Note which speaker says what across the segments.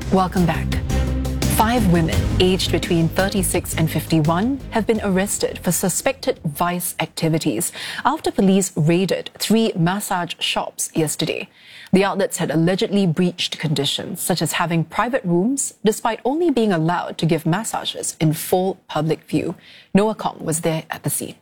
Speaker 1: Welcome back. 5 women aged between 36 and 51 have been arrested for suspected vice activities after police raided 3 massage shops yesterday. The outlets had allegedly breached conditions such as having private rooms despite only being allowed to give massages in full public view. Noah Kong was there at the scene.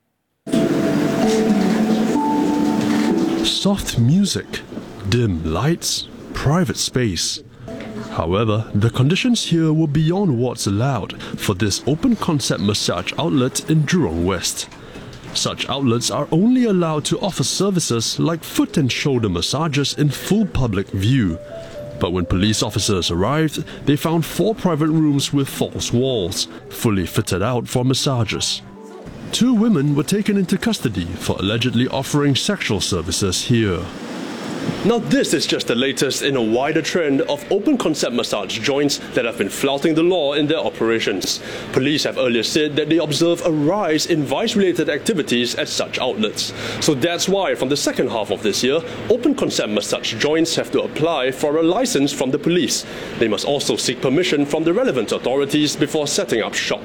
Speaker 2: Soft music, dim lights, private space. However, the conditions here were beyond what's allowed for this open-concept massage outlet in Jurong West. Such outlets are only allowed to offer services like foot and shoulder massages in full public view. But when police officers arrived, they found 4 private rooms with false walls, fully fitted out for massages. 2 women were taken into custody for allegedly offering sexual services here. Now this is just the latest in a wider trend of open-concept massage joints that have been flouting the law in their operations. Police have earlier said that they observe a rise in vice-related activities at such outlets. So that's why from the second half of this year, open-concept massage joints have to apply for a license from the police. They must also seek permission from the relevant authorities before setting up shop.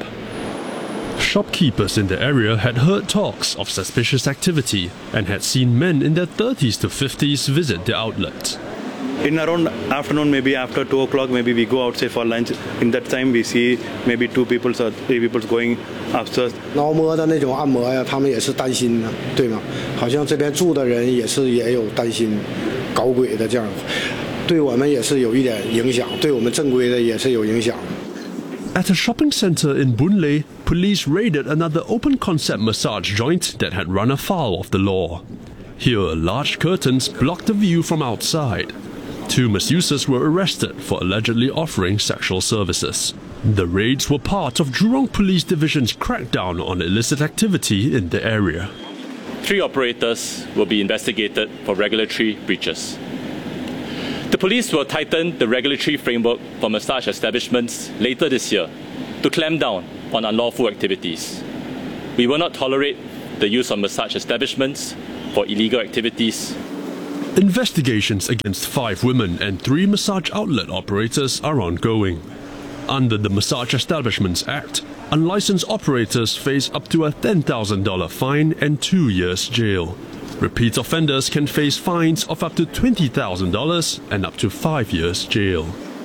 Speaker 2: Shopkeepers in the area had heard talks of suspicious activity and had seen men in their 30s to 50s visit the outlet.
Speaker 3: In around afternoon, maybe after 2 o'clock, maybe we go outside for lunch. In that time, we see maybe 2 people or 3 people going upstairs.
Speaker 4: 挠摸的那种按摩呀，他们也是担心的，对吗？好像这边住的人也有担心搞鬼的这样，对我们也是有一点影响，对我们正规的也是有影响。
Speaker 2: At a shopping centre in Boon Lay, police raided another open-concept massage joint that had run afoul of the law. Here, large curtains blocked the view from outside. 2 masseuses were arrested for allegedly offering sexual services. The raids were part of Jurong Police Division's crackdown on illicit activity in the area.
Speaker 5: 3 operators will be investigated for regulatory breaches. The police will tighten the regulatory framework for massage establishments later this year to clamp down on unlawful activities. We will not tolerate the use of massage establishments for illegal activities.
Speaker 2: Investigations against 5 women and 3 massage outlet operators are ongoing. Under the Massage Establishments Act, unlicensed operators face up to a $10,000 fine and 2 years jail. Repeat offenders can face fines of up to $20,000 and up to 5 years jail.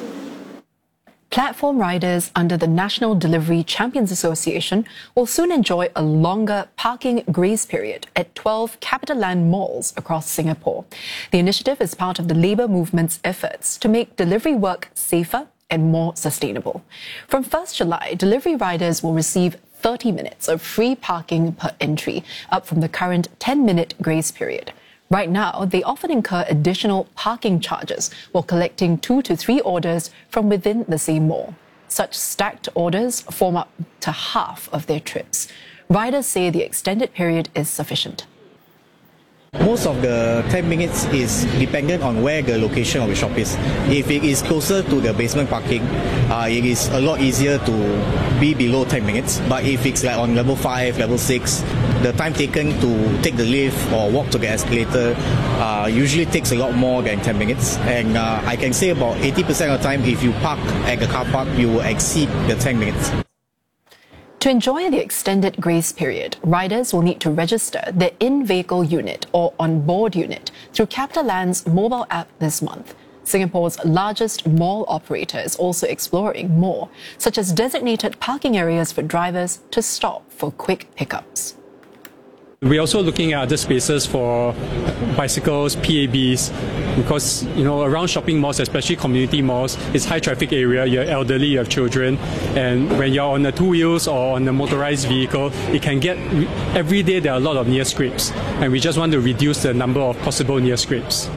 Speaker 1: Platform riders under the National Delivery Champions Association will soon enjoy a longer parking grace period at 12 CapitaLand malls across Singapore. The initiative is part of the labour movement's efforts to make delivery work safer and more sustainable. From 1st July, delivery riders will receive 30 minutes of free parking per entry, up from the current 10-minute grace period. Right now, they often incur additional parking charges while collecting 2 to 3 orders from within the same mall. Such stacked orders form up to half of their trips. Riders say the extended period is sufficient.
Speaker 6: Most of the 10 minutes is dependent on where the location of the shop is. If it is closer to the basement parking, it is a lot easier to be below 10 minutes. But if it's like on level 5, level 6, the time taken to take the lift or walk to the escalator usually takes a lot more than 10 minutes. And I can say about 80% of the time, if you park at the car park, you will exceed the 10 minutes.
Speaker 1: To enjoy the extended grace period, riders will need to register their in-vehicle unit or on-board unit through CapitaLand's mobile app this month. Singapore's largest mall operator is also exploring more, such as designated parking areas for drivers to stop for quick pickups.
Speaker 7: We're also looking at other spaces for bicycles, PABs, because around shopping malls, especially community malls, it's high traffic area. You're elderly, you have children, and when you're on the 2 wheels or on a motorized vehicle, it can get every day there are a lot of near scrapes, and we just want to reduce the number of possible near scrapes.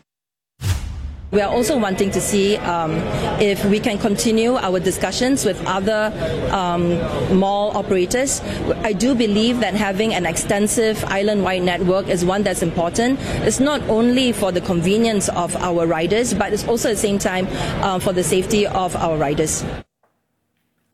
Speaker 8: We are also wanting to see if we can continue our discussions with other mall operators. I do believe that having an extensive island-wide network is one that's important. It's not only for the convenience of our riders, but it's also at the same time for the safety of our riders.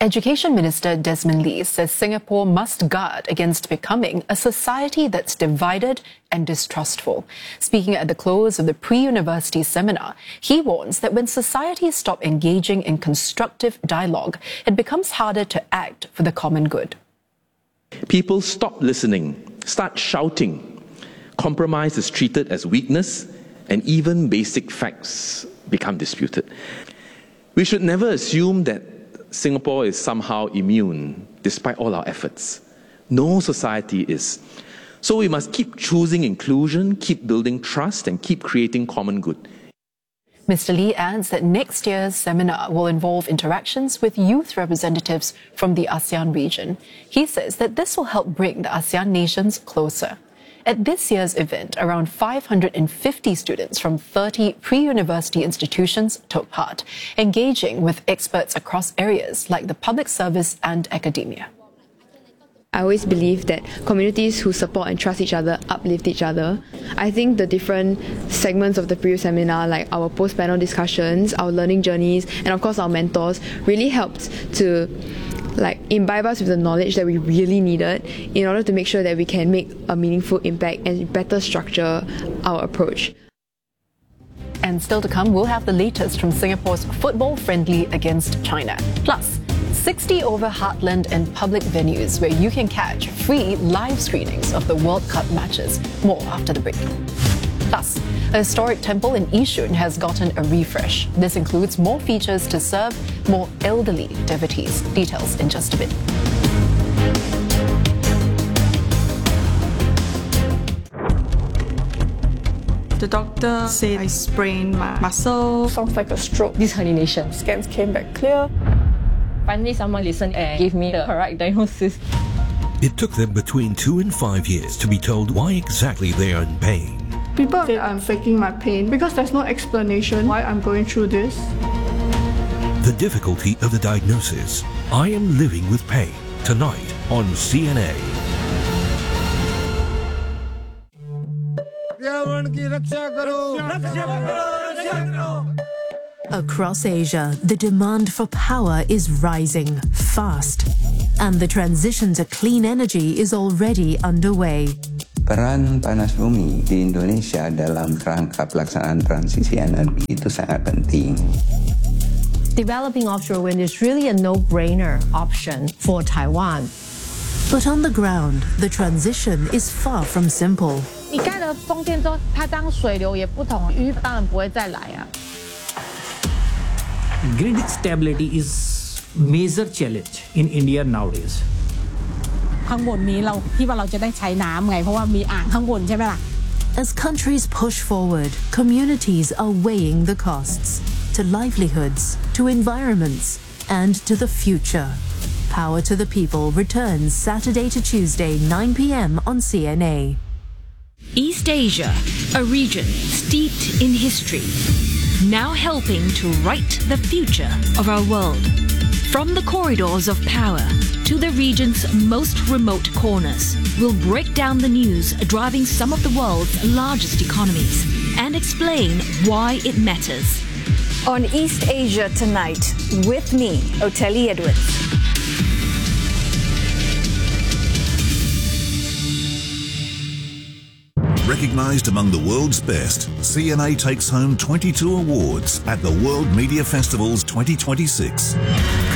Speaker 1: Education Minister Desmond Lee says Singapore must guard against becoming a society that's divided and distrustful. Speaking at the close of the pre-university seminar, he warns that when societies stop engaging in constructive dialogue, it becomes harder to act for the common good.
Speaker 9: People stop listening, start shouting. Compromise is treated as weakness, and even basic facts become disputed. We should never assume that Singapore is somehow immune, despite all our efforts. No society is. So we must keep choosing inclusion, keep building trust, and keep creating common good.
Speaker 1: Mr. Lee adds that next year's seminar will involve interactions with youth representatives from the ASEAN region. He says that this will help bring the ASEAN nations closer. At this year's event, around 550 students from 30 pre-university institutions took part, engaging with experts across areas like the public service and academia.
Speaker 10: I always believe that communities who support and trust each other uplift each other. I think the different segments of the pre-seminar, like our post-panel discussions, our learning journeys, and of course our mentors, really helped to imbibe us with the knowledge that we really needed in order to make sure that we can make a meaningful impact and better structure our approach.
Speaker 1: And still to come, we'll have the latest from Singapore's football friendly against China. Plus, 60 over heartland and public venues where you can catch free live screenings of the World Cup matches. More after the break. Plus, a historic temple in Yishun has gotten a refresh. This includes more features to serve more elderly devotees. Details in just a bit.
Speaker 11: The doctor said I sprained my muscle.
Speaker 12: Sounds like a stroke. This herniation. Scans came back clear. Finally, someone listened and gave me the correct diagnosis.
Speaker 13: It took them between 2 and 5 years to be told why exactly they are in pain.
Speaker 11: People say I'm faking my pain because there's no explanation why I'm going through this.
Speaker 13: The difficulty of the diagnosis. I am living with pain. Tonight on CNA.
Speaker 14: Across Asia, the demand for power is rising fast, and the transition to clean energy is already underway.
Speaker 15: Peran panas bumi di Indonesia dalam rangka pelaksanaan transisi energi itu sangat penting.
Speaker 16: Developing offshore wind is really a no-brainer option for Taiwan.
Speaker 14: But on the ground, the transition is far from simple.
Speaker 17: 你盖了风电之后，它当水流也不同，鱼当然不会再来啊。
Speaker 18: Grid stability is major challenge in India nowadays.
Speaker 17: ข้างบนนี้เราที่ว่าเราจะได้ใช้น้ำไงเพราะว่ามีอ่างข้างบนใช่ไหมล่ะ
Speaker 14: As countries push forward, communities are weighing the costs to livelihoods, to environments, and to the future. Power to the People returns Saturday to Tuesday, 9 p.m. on CNA.
Speaker 19: East Asia, a region steeped in history, now helping to write the future of our world. From the corridors of power to the region's most remote corners, we'll break down the news driving some of the world's largest economies and explain why it matters.
Speaker 20: On East Asia Tonight, with me, Oteli Edwards.
Speaker 21: Recognized among the world's best, CNA takes home 22 awards at the World Media Festivals 2026.